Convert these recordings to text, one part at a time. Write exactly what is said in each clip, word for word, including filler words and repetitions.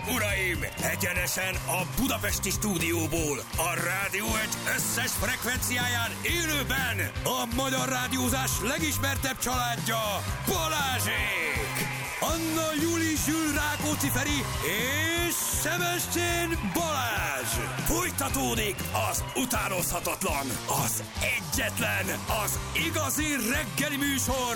uraim! Egyenesen a budapesti stúdióból, a Rádió egy összes frekvenciáján élőben a magyar rádiózás legismertebb családja, Balázsék! Anna Júli Zsül Rákóczi Feri és Sebestyén Balázs! Folytatódik az utánozhatatlan, az egyetlen, az igazi reggeli műsor,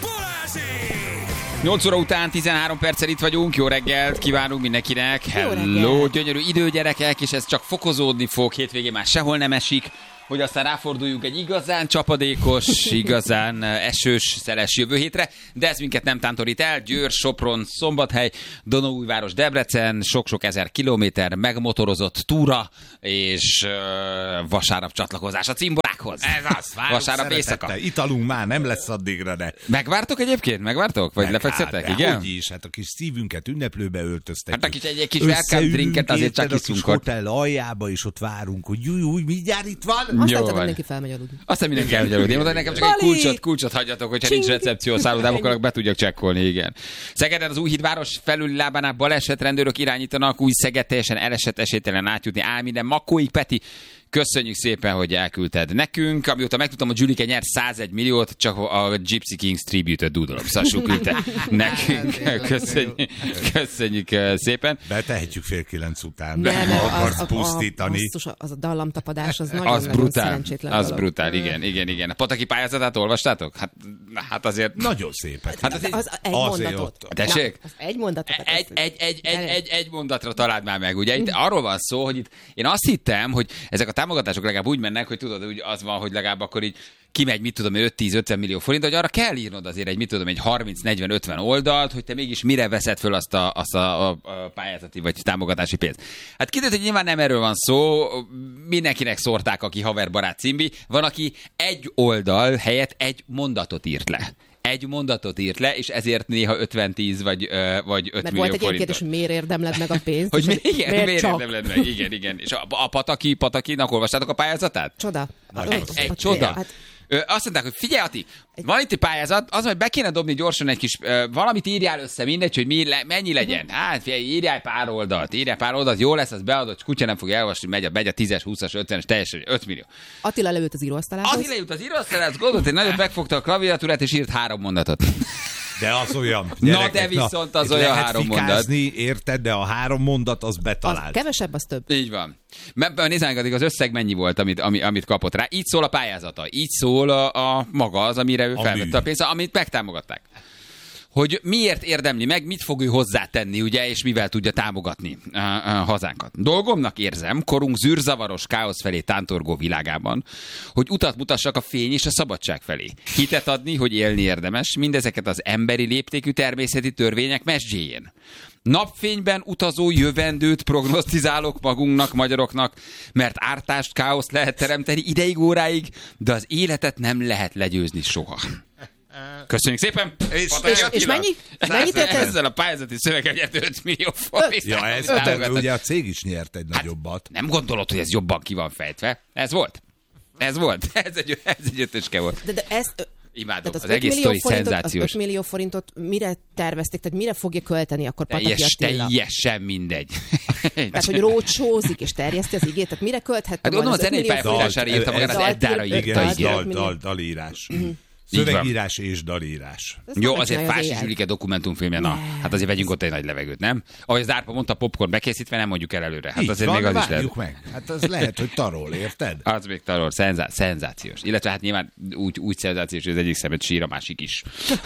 Balázsék! nyolc óra után tizenhárom perccel itt vagyunk, jó reggelt kívánunk mindenkinek. Hello, gyönyörű idő, gyerekek, és ez csak fokozódni fog, hétvégén már sehol nem esik, hogy aztán ráforduljunk egy igazán csapadékos, igazán esős, szeles jövő hétre, de ez minket nem tántorít el. Győr, Sopron, Szombathely, Donauújváros, Debrecen, sok-sok ezer kilométer megmotorozott túra, és uh, vasárnap csatlakozás a cimborákhoz. Ez az, vasárnap éjszaka. Italunk már, nem lesz addigra, de... Megvártok egyébként? Megvártok? Vagy lefekszettek? Hát, igen? Hogy is, hát a kis szívünket ünneplőbe öltöztetjük. Hát a kis, egy, egy kis welcome drinket azért csak iszunk. A hotel aljába, és ott várunk, hogy júj, júj, mindjárt itt van. Aztán tudom, mindenki felmegy aludni. Aztán mindenki elmegy aludni. Én mondom, nekem csak egy kulcsot, kulcsot hagyjatok, hogyha nincs recepció a szállodában, akkor be tudjak csekkolni, igen. Szegeden az Újhídváros felüli lábánál baleset, rendőrök irányítanak, új Szeged teljesen elesett, esélytelen átjutni. Áll minden. Makói Peti, köszönjük szépen, hogy elküldted nekünk. Amióta megtudtam, hogy Julike nyert százegy milliót, csak a Gypsy Kings Tribute-öt dúdolom. Szassuk küldte nekünk. Köszönjük, köszönjük szépen. Betehetjük fél kilenc után. Nem, ha az, akarsz az, pusztítani. Az, az, az a dallamtapadás, az nagyon, az nagyon brutál, szerencsétlen az dolog. brutál, igen, igen, igen. A Pataki pályázatát olvastátok? Hát, hát azért... Nagyon szépet. Hát az, az, az egy azért mondatot. ott. Tessék? Na, az egy mondatot. Egy, egy, egy, egy, egy, egy mondatra találd már meg, ugye? Itt arról van szó, hogy itt én azt hittem, hogy ezek a támogatások legalább úgy mennek, hogy tudod, úgy az van, hogy legalább akkor így kimegy, mit tudom, öt-tíz-ötven millió forint, hogy arra kell írnod azért egy, mit tudom, egy harminc-negyven-ötven oldalt, hogy te mégis mire veszed föl azt a, azt a, a, a pályázati vagy támogatási pénzt. Hát kiderült, hogy nyilván nem erről van szó, mindenkinek szórták, aki haverbarát címbi, van, aki egy oldal helyett egy mondatot írt le. Egy mondatot írt le, és ezért néha ötven-tíz vagy, vagy öt Mert millió volt egy ilyen forintot. kérdés, hogy miért érdemled meg a pénzt? Hogy és mi, igen, miért, miért csak? érdemled meg? Igen, igen. És a, a Pataki, Patakinak olvastátok a pályázatát? Csoda. Egy, Ö, egy hát, csoda. hát, Ö, azt mondták, hogy figyelj, Ati, van itt egy pályázat, az, hogy be kéne dobni gyorsan egy kis, ö, valamit írjál össze, mindegy, hogy mi le, mennyi legyen. Hát figyelj, írjál pár oldalt, írjál pár oldalt, jó lesz, az beadott, kutya nem fog elolvasni, megy a, megy a tízes, húszas, ötvenes, teljesen öt millió. Attila leült az íróasztalához. Attila leült az íróasztalához, gondolt, hogy nagyot megfogta a klaviatúrát, és írt három mondatot. De az olyan. Na, de viszont az olyan három mondat. Érted, de a három mondat az betalált. Az kevesebb, az több. Így van. Nézzük meg, addig az összeg mennyi volt, amit, amit, amit kapott rá. Így szól a pályázata. Így szól a, a maga az, amire ő felvette a pénzt, amit megtámogatták. Hogy miért érdemli meg, mit fog ő hozzátenni, ugye, és mivel tudja támogatni a, a hazánkat. Dolgomnak érzem, korunk zűrzavaros káosz felé tántorgó világában, hogy utat mutassak a fény és a szabadság felé. Hitet adni, hogy élni érdemes, mindezeket az emberi léptékű természeti törvények mesdjéjén. Napfényben utazó jövendőt prognosztizálok magunknak, magyaroknak, mert ártást, káoszt lehet teremteni ideig, óráig, de az életet nem lehet legyőzni soha. Köszönjük szépen! És, és, és mennyi? Mennyit ért ez? Ezzel a pályázati szöveggel nyert öt millió forint. Ja, ez de, ugye a cég is nyert egy hát, nagyobbat. Nem gondolod, hogy ez jobban ki van fejtve? Ez volt. Ez volt. Ez egy, ez egy ötöske volt. De, de ez... Imádom, az, az, az egész sztori szenzációs. Az öt millió forintot mire tervezték? Tehát mire fogja költeni akkor Pataki Teljes, Attila? Teljesen mindegy. Tehát, hogy rócsózik és terjeszti az igét, tehát mire költhette hát volna gondolom, az zenei pályafutására írta magát, az Eddára írta. Igen, dal, dal, dalírás. Szövegírás és dalírás. Jó, azért Fási Zsülike dokumentumfilmje, na, hát azért vegyünk ott egy nagy levegőt, nem? Ahogy az Árpa mondta, popcorn bekészítve, nem mondjuk el előre. Hát így azért van, még az is lehet. meg. Hát az lehet, hogy tarol, érted? Az még tarol, szenzá- szenzációs. Illetve hát nyilván úgy, úgy szenzációs, hogy az egyik szemet sír, a másik is.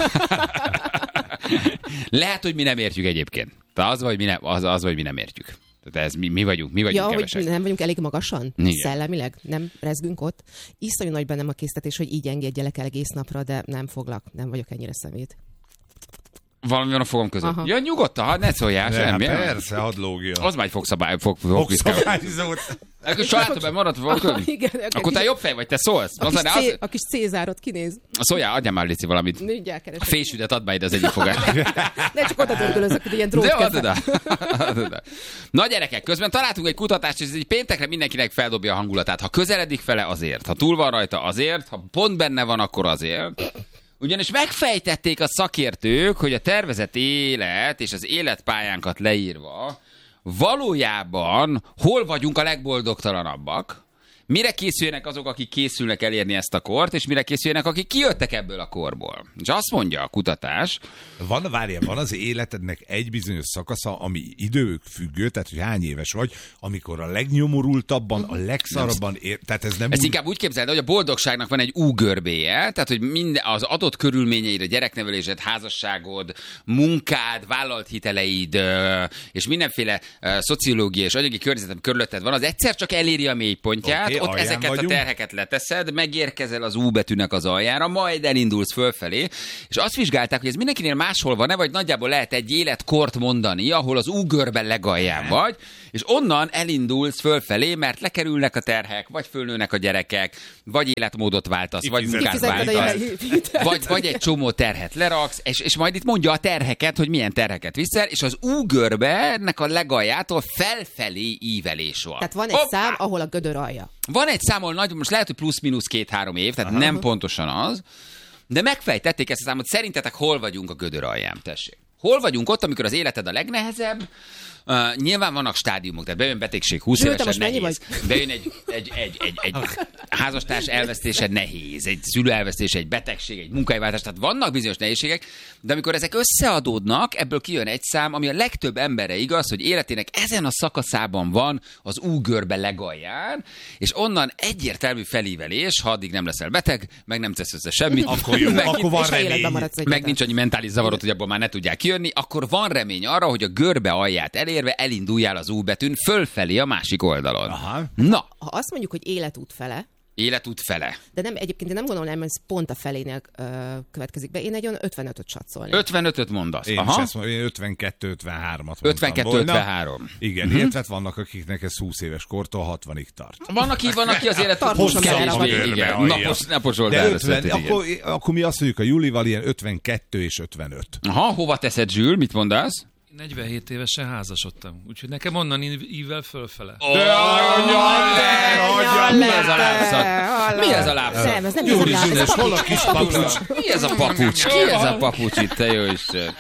Lehet, hogy mi nem értjük egyébként. De az vagy mi nem, az, az vagy mi nem értjük. Tehát ez mi, mi vagyunk, mi vagyunk ja, kevesek. hogy nem vagyunk elég magasan? Igen. Szellemileg? Nem rezgünk ott? Iszonyú nagy bennem a késztetés, hogy így engedjelek el egész napra, de nem foglak, nem vagyok ennyire szemét. Valami van a fogom között. Aha. Ja, nyugodtan, ne szóljál, semmi. Persze, hadd lógja. Az már egy fogszabály, fog, fog, fog Fogszabályzót. Akkor sajátom, maradt fogom. Akkor te jobb fej vagy, te szólsz. A kis, az, cé, a kis Cézárot kinéz. szóljál, adjál már Léci valamit. Mindjárt keresek. A fésüdet add már ide az egyik fogát. Ne csak oda dörgölözök, hogy ilyen De drótkezek. add oda. Na gyerekek, közben találtunk egy kutatást, és ez egy péntekre mindenkinek feldobja a hangulatát. Ha közeledik fele, azért. Ha túl van rajta, azért. Ha pont benne van, akkor azért. Ugyanis megfejtették a szakértők, hogy a tervezett élet és az életpályánkat leírva valójában hol vagyunk a legboldogtalanabbak, mire készüljenek azok, akik készülnek elérni ezt a kort, és mire készüljenek, akik kijöttek ebből a korból. És azt mondja a kutatás... Van, várjál, van az életednek egy bizonyos szakasza, ami időfüggő, tehát hogy hány éves vagy, amikor a legnyomorultabban, a legszarabban ér... Tehát ez nem Ezt úgy... inkább úgy képzeld, hogy a boldogságnak van egy U-görbéje, tehát hogy minden, az adott körülményeid, a gyereknevelésed, házasságod, munkád, vállalt hiteleid és mindenféle szociológiai és anyagi környezetem körülötted van, az egyszer csak eléri a mélypontját, okay, ott ezeket vagyunk. A terheket leteszed, megérkezel az U betűnek az aljára, majd elindulsz fölfelé, és azt vizsgálták, hogy ez mindenkinél máshol van-e, vagy nagyjából lehet egy életkort mondani, ahol az U-görben legalján vagy, és onnan elindulsz fölfelé, mert lekerülnek a terhek, vagy fölnőnek a gyerekek, vagy életmódot váltasz, vagy munkát váltasz, vagy, vagy egy csomó terhet leraksz, és, és majd itt mondja a terheket, hogy milyen terheket viszel, és az U-görbe a legaljától felfelé ívelés van. Tehát van egy Hoppá! Szám, ahol a gödör alja. Van egy szám, ahol nagy, most lehet, hogy plusz-minusz két-három év, tehát Aha. nem pontosan az, de megfejtették ezt a számot, szerintetek hol vagyunk a gödör alján, tessék. Hol vagyunk ott, amikor az életed a legnehezebb, Uh, nyilván vannak stádiumok, tehát bejön betegség húsz évesen nehéz, bejön egy, egy, egy, egy, egy házastárs elvesztése nehéz, egy szülő elvesztése, egy betegség, egy munkahelyváltás, tehát vannak bizonyos nehézségek, de amikor ezek összeadódnak, ebből kijön egy szám, ami a legtöbb emberre igaz, hogy életének ezen a szakaszában van az U-görbe legalján, és onnan egyértelmű felívelés, ha addig nem leszel beteg, meg nem tesz össze semmit, akkor jó, meg, akkor van remény. Meg nincs annyi mentális zavarod, hogy abból már ne tudják kijönni, akkor van remény arra, hogy a görbe alját elérve elinduljál az U betűn fölfelé a másik oldalon. Aha. Na. Ha azt mondjuk, hogy életút fele, Életút fele. De nem, egyébként én nem gondolom, hogy ez pont a felénél ö, következik be. Én egy olyan ötvenötöt satszolnék. ötvenötöt mondasz. Én Aha. is ezt mondom, én ötvenkettő ötvenhármat mondtam. ötvenkettő ötvenhárom. Igen, uh-huh. Illetve vannak, akiknek ez húsz éves kortól hatvanig tart. Van, aki, van, aki az élet tartósan kevésbé, igen. Napos, napos oldalra szedni. Akkor, akkor mi azt mondjuk a Julival ilyen ötvenkettő és ötvenöt. Aha, hova teszed, Zsül? Mit mondasz? negyvenhét évesen házasodtam, úgyhogy nekem onnan ível fölfele. Oh, mi ez a lábszak? Mi ez a lábszak? Nem, ez nem Júli Zsűnös, hol a kis papucs? Mi ez a papucs? Ki ez a papucs itt, te jó Isten?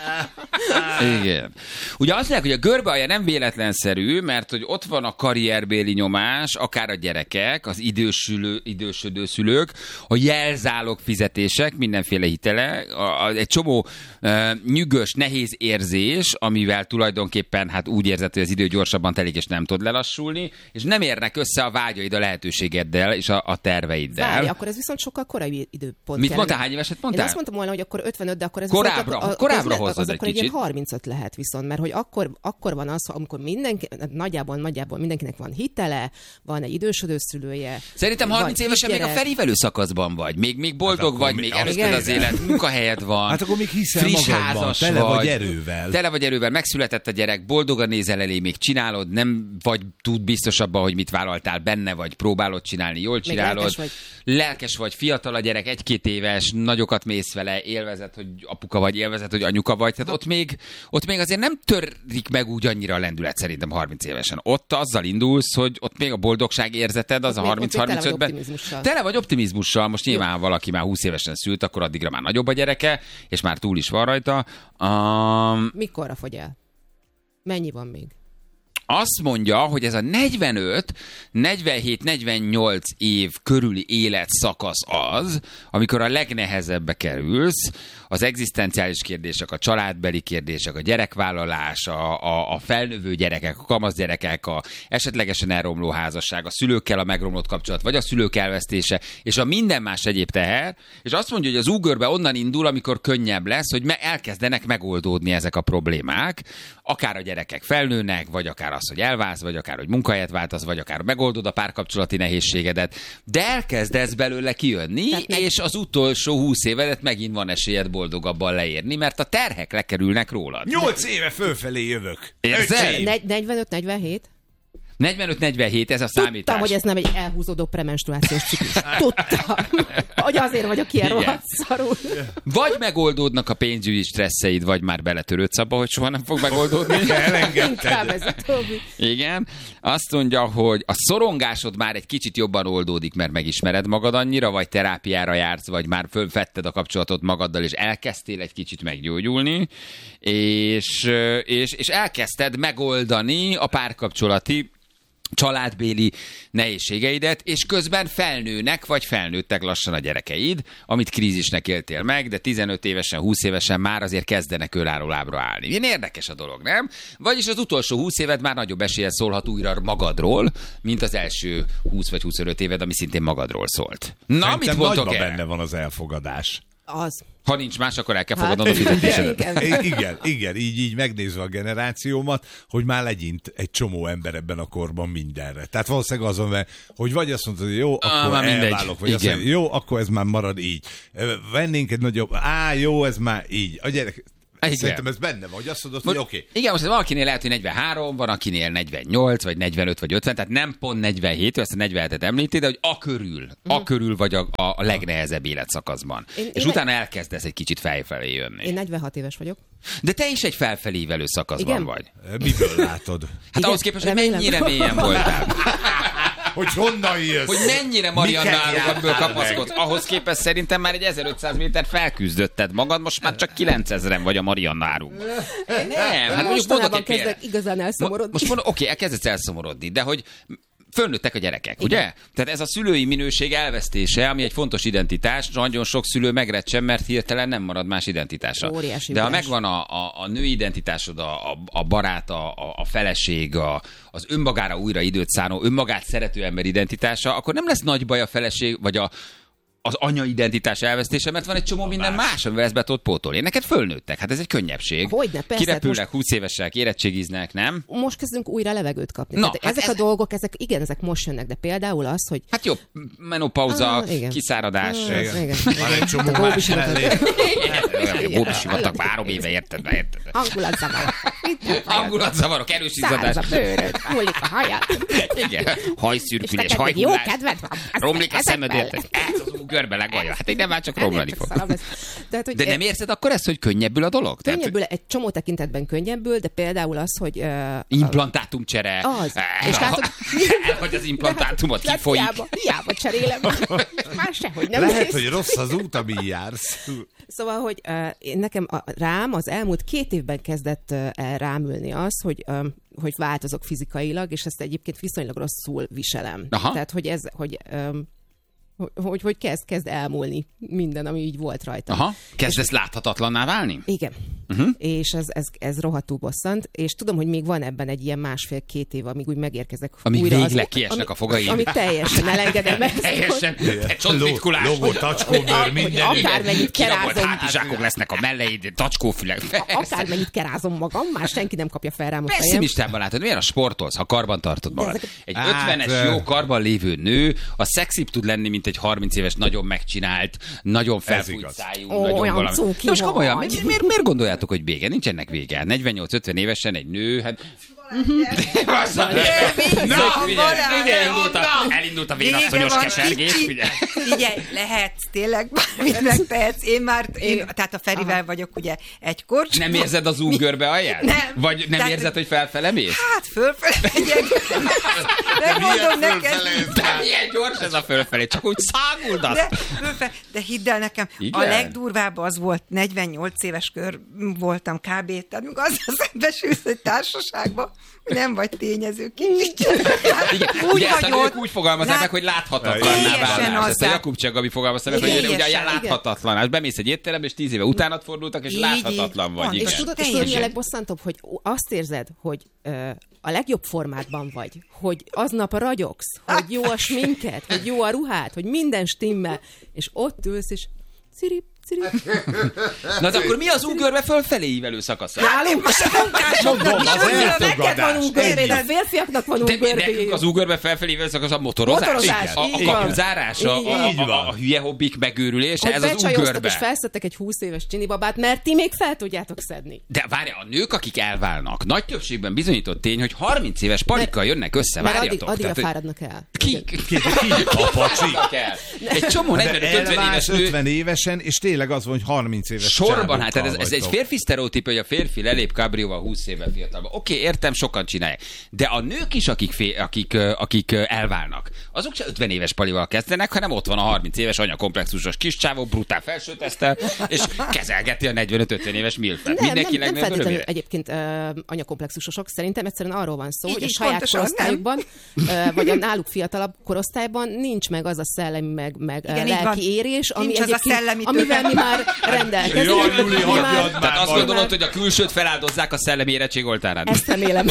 Igen. Ugye azt mondják, hogy a görbe alja nem véletlenszerű, mert hogy ott van a karrierbéli nyomás, akár a gyerekek, az idősülő, idősödő szülők, a jelzálog fizetések, mindenféle hitele, a, a, egy csomó uh, nyűgös, nehéz érzés, amivel tulajdonképpen hát úgy érzed, hogy az idő gyorsabban telik, és nem tud lelassulni, és nem érnek össze a vágyaid a lehetőségeddel és a, a terveiddel. Várj, akkor ez viszont sokkal korai időpont. Mit mondtál? Hány éveset mondtál? Én azt mondtam volna, hogy akkor ötvenöt, de akkor ez korábbra, az, korábbra az, hozzad az, egy akkor kicsit. Egy harmincöt lehet viszont, mert hogy akkor, akkor van az, amikor mindenki, nagyjából, nagyjából mindenkinek van hitele, van egy idősödő szülője. Szerintem harminc évesen még a felívelő szakaszban vagy. Még, még boldog hát vagy, még előtted az élet, munkahelyed van. Hát akkor még hiszel friss magadban, házas tele vagy, vagy erővel. Tele vagy erővel, megszületett a gyerek, boldogan nézel elé, még csinálod, nem vagy tud biztos abban, hogy mit vállaltál benne, vagy próbálod csinálni, jól csinálod. Lelkes vagy. lelkes vagy, fiatal a gyerek, egy-két éves, nagyokat mész vele, élvezed, hogy apuka vagy, élvezed, hogy anyuka vagy. Tehát ott még, ott még azért nem törik meg úgy annyira a lendület szerintem harminc évesen. Ott azzal indulsz, hogy ott még a boldogság érzeted, az ott a harminc-harmincötben. Tele vagy optimizmussal. Most nyilván, ha valaki már húsz évesen szült, akkor addigra már nagyobb a gyereke, és már túl is van rajta. Um, Mikorra fogy el? Mennyi van még? Azt mondja, hogy ez a negyvenöt, negyvenhét, negyvennyolc év körüli életszakasz az, amikor a legnehezebbe kerülsz, az egzisztenciális kérdések, a családbeli kérdések, a gyerekvállalás, a, a, a felnövő gyerekek, a kamasz gyerekek, a esetlegesen elromló házasság, a szülőkkel a megromlott kapcsolat, vagy a szülők elvesztése, és a minden más egyéb teher, és azt mondja, hogy az ugörbe onnan indul, amikor könnyebb lesz, hogy me- elkezdenek megoldódni ezek a problémák, akár a gyerekek felnőnek, vagy akár az, hogy elválsz, vagy akár, hogy munkahelyet váltasz, vagy akár megoldod a párkapcsolati nehézségedet, de elkezdesz belőle kijönni, meg... és az utolsó húsz évedet megint van esélyed boldogabban leérni, mert a terhek lekerülnek rólad. Nyolc éve fölfelé jövök. Érzel? negyvenöt negyvenhét? negyvenöt negyvenhét, ez a számítás. Tudtam, hogy ez nem egy elhúzódó premenstruációs ciklus. Tudtam. Hogy azért vagyok ilyen rohadt szarul. Vagy megoldódnak a pénzügyi stresszeid, vagy már beletörődsz abba, hogy soha nem fog megoldódni. Inkább ez a Tobi. Igen. Azt mondja, hogy a szorongásod már egy kicsit jobban oldódik, mert megismered magad annyira, vagy terápiára jársz, vagy már fölvetted a kapcsolatot magaddal, és elkezdtél egy kicsit meggyógyulni, és, és, és elkezdted megoldani a párkapcsolati családbéli nehézségeidet, és közben felnőnek, vagy felnőttek lassan a gyerekeid, amit krízisnek éltél meg, de tizenöt évesen, húsz évesen már azért kezdenek önálló lábra állni. Ilyen érdekes a dolog, nem? Vagyis az utolsó húsz éved már nagyobb eséllyel szólhat újra magadról, mint az első húsz vagy huszonöt éved, ami szintén magadról szólt. Na, Szerintem mit mondtok nagyban el? benne van az elfogadás. Az. Ha nincs más, akkor el kell Hát, fogadnod a fizetésedet. igen. Igen, igen, így, így megnézve a generációmat, hogy már legyint egy csomó ember ebben a korban mindenre. Tehát valószínűleg azon, mert, hogy vagy azt mondod, hogy jó, Ah, akkor már mindegy. elválok, vagy azt Igen. mondod, jó, akkor ez már marad így. Vennénk egy nagyobb, á, jó, ez már így. A gyerek, Igen. szerintem ez benne van, hogy azt mondod, hogy Most, oké. Igen, most ez valakinél lehet, hogy negyvenhárom, van akinél negyvennyolc, vagy negyvenöt, vagy ötven, tehát nem pont negyvenhét, ő ezt a negyvenhetet említi, de hogy a körül, a körül vagy a, a, a legnehezebb életszakaszban. Én- És én- utána elkezdesz egy kicsit felfelé jönni. Én negyvenhat éves vagyok. De te is egy felfelévelő szakaszban Igen? vagy. Miből látod? Hát Igen, ahhoz képest, hogy remélem. mennyire mélyen voltál. Hogy honnan jössz? Hogy mennyire Marianna Miket árokatból jártál meg? kapaszkodsz. Ahhoz képest szerintem már egy ezerötszáz méter felküzdötted magad, most már csak kilencezren vagy a Marianna árukban. Nem, hát mondjuk mondok Mostanában egy példát. kezdek igazán Mo- elszomorodni. Most mondom, oké, elkezdesz elszomorodni, de hogy fölnőttek a gyerekek, igen. Ugye? Tehát ez a szülői minőség elvesztése, ami egy fontos identitás, nagyon sok szülő megrecsen, mert hirtelen nem marad más identitása. Óriási de ha ugrás. megvan a, a, a női identitásod, a, a, a barát, a, a feleség, a, az önmagára újra időt szánó, önmagát szerető ember identitása, akkor nem lesz nagy baj a feleség, vagy a az anya identitás elvesztése, mert van egy csomó minden más, amivel ezt be tudod pótolni. Neked fölnőttek, hát ez egy könnyebbség. Hogyne, persze, Kirepülnek, hát húsz évesek, érettségiznek, nem? Most kezdünk újra levegőt kapni. Na, Tehát hát ezek ez- a dolgok, ezek, igen, ezek most jönnek, de például az, hogy Hát jó, menopauza, Ah, igen. kiszáradás. Ah, Igen. igen. Van egy csomó A más góbisivatag. mellé. Góbisivatag három éve, érted? be, érted? be. Hangulatzavarok. Hangulatzavarok, erős Száraz a izzadás. bőröd, hullik a hajad. Igen, És hajszürkülés, neked még jó hajhullás. kedved van. Az Romlik a ezek szemed, mellett. érted? Ez az ugörbe legalja. Hát innen már csak romlani Ezért fog. szarabb ez. Tehát, hogy De nem érzed akkor ezt, hogy könnyebbül a dolog? Tehát, könnyebbül, egy csomó tekintetben könnyebbül, de például az, hogy... Uh, implantátumcsere. Az. Eh, És látod- Elhagy az implantátumot, hát kifolyik. Hiába, hiába cserélem. Már sehogy nem Lehet, néz. hogy rossz az út, amin jársz. Szóval, hogy uh, én nekem a, rám az elmúlt két évben kezdett uh, el rámülni az, hogy, um, hogy változok fizikailag, és ezt egyébként viszonylag rosszul viselem. Aha. Tehát, hogy ez, hogy, um, hogy, hogy kezd, kezd elmúlni minden, ami így volt rajta. Aha, kezdesz láthatatlanná válni? Igen. Uh-huh. És ez, ez, ez rohadtul bosszant, és tudom, hogy még van ebben egy ilyen másfél-két év, amíg úgy megérkezek Amíg újra. végleg kiesnek a fogaid. Amíg teljesen elengedem meg. Teljesen csontritkulás. Logó, tacskóbőr, hogy minden. akármennyit Kirakolt kerázom, hátizsákok lesznek a melleid, tacskófülek. akármennyit kerázom magam, már senki nem kapja fel rám a fejem. Pessimistában látod, milyen a sportolsz, ha karban tartod magad. ezek- Egy Hát, ötvenes eh. jó karban lévő nő, a szexibb tud lenni, mint egy harminc éves, nagyon megcsinált, nagyon felfújt igaz. szájú, Ó, nagyon olyan valami. cuki De most komolyan, vagy. mi- miért, miért gondoljátok, hogy vége? Nincs ennek vége. negyvennyolc-ötven évesen egy nő, hát... Na, figyelj, figyelj, elindult a, elindult a vénasszonyos kesergés, figyelj. Figyelj, lehetsz, tényleg bármit megtehetsz. Én már, én, tehát a Ferivel vagyok ugye egykor. Nem érzed az úgörbe alját? Nem. Vagy nem Tehát- érzed, hogy felfele mész? Hát fölfele megyek. Megmondom neked. De milyen gyors ez a fölfelé, csak úgy száguldasz. De, fölfele, de hidd el nekem, Igen? a legdurvább az volt, negyvennyolc éves kör voltam kb. Tehát amikor azzal szembesülsz egy társaságba, hogy nem vagy tényező kicsit. Igen, Úgy ugye ezt a vagy nők ott. úgy fogalmazzák meg, Lát- hogy láthatatlanná Teljesen válás. Ezt a azzá. Jakub Cseh Gabi fogalmazta meg, hogy Teljesen, ugye a igen. láthatatlanás. Bemész egy étterembe, és tíz éve utánad fordultak, és Így, láthatatlan így. vagy. Pont. Igen. És tudod, és Teljesen. tudod, mi a legbosszantóbb, hogy azt érzed, hogy ö, a legjobb formádban vagy, hogy aznap ragyogsz, hogy jó a sminked, hogy jó a ruhád, hogy minden stimmel, és ott ülsz, és cirip, Na de akkor mi az ugörbe fölfelé ívelő szakasza? Nálunk most a munkásoknak is az neked van elfogadás. ugörbé, de a férfiaknak van De mi ugörbé. nekünk az ugörbe felfelé ívelő szakasz a motorozás? Motorozás, a, a így van. kapuzárás, a, Így a, van. a, a hülye hobbik megőrülése, Hogy ez az becsajoztak és ugörbe. felszedtek egy húsz éves csinibabát, mert ti még fel tudjátok szedni. De várja, a nők, akik elválnak, nagy többségben bizonyított tény, hogy harminc éves palikkal jönnek össze, Mert addig, várjatok. addigra Tehát, hogy fáradnak el. ki, ki, Ki, ki, a pacsi. kell. Egy csomó negyvenöt-ötven éves Elválsz nő ötven évesen, és tényleg az van, hogy harminc éves sorban, hát csávokkal ez, ez egy vagytok. férfi sztereotíp, hogy a férfi lelép kabrióval húsz évvel fiatalban. Oké, okay, értem, sokan csinálják. De a nők is, akik, fé, akik, akik elválnak, azok se ötven éves palival kezdenek, hanem ott van a harminc éves anyakomplexusos kis csávó, brutál felsőtesztel, és kezelgeti a negyvenöt-ötven éves milfet. Nem, Mindenki nem, nem legnagyobb feltétlenül örömére. egyébként uh, anyakomplexusosok. Szerintem egyszerűen arról van szó, Így, hogy a így saját pontosan, korosztályukban, uh, vagy a náluk fiatalabb korosztályban nincs meg az a szellemi, meg, meg Igen, uh, így van. lelki érés, ami Nincs az a egyébként, szellemi amivel mi már rendelkezünk. Jaj, Juli, Mi már- hagyjad már. Tehát azt Már- gondolod, hogy a külsőt feláldozzák a szellemi érettség oltárán. Ezt remélem.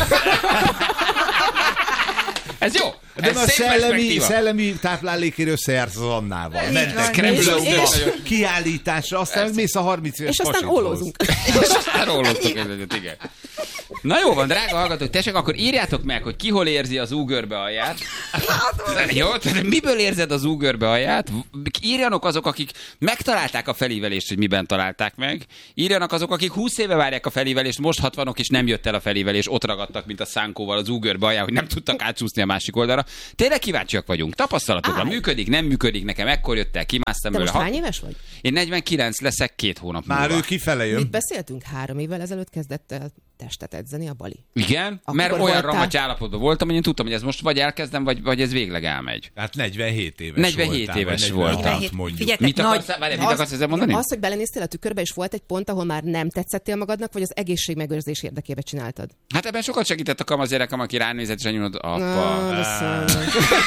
Ez jó. De Ez a szép szellemi, perspektíva. szellemi táplálékért összejársz az Annával. Így Mentek van. kremlőkbe, És- kiállításra, aztán meg mész a harminc éves És aztán pasithoz. ólózunk. És aztán róloztuk egyet, igen. Na jó van, drága hallgatók, tessék, akkor írjátok meg, hogy ki hol érzi az úgörbe alját. Jó, tehát miből érzed az úgörbe alját? Írjanak azok, akik megtalálták a felívelést, hogy miben találták meg. Írjanak azok, akik húsz éve várják a felívelést, most hatvanok, és nem jött el a felívelés, ott ragadtak, mint a szánkóval az úgörbe alján, hogy nem tudtak átsúszni a másik oldalra. Tényleg kíváncsiak vagyunk. Tapasztalatokra Áj. működik, nem működik, nekem ekkor jött el, kimásztam De belőle. most Ha- hány éves vagy? Én negyvenkilenc leszek két hónap Már múlva. ő kifele jön. Mit beszéltünk? Három évvel ezelőtt kezdett el testet edzeni a Bali. Igen, Akkor mert olyan voltál- ramacs állapotban voltam, hogy én tudtam, hogy ez most vagy elkezdem, vagy, vagy ez végleg elmegy. Hát negyvenhét éves negyvenhét voltál, éves vagy voltam. negyvenhat mondjuk. Figyeljetek, Mit nagy... akarsz, várj, mit akarsz ezzel mondani? Az, hogy belenéztél a tükörbe, és volt egy pont, ahol már nem tetszettél magadnak, vagy az egészségmegőrzés érdekében csináltad? Hát ebben sokat segített a kamaszgyerekem, aki ránézett, és anyunod, apa, Ah, de szörnyű.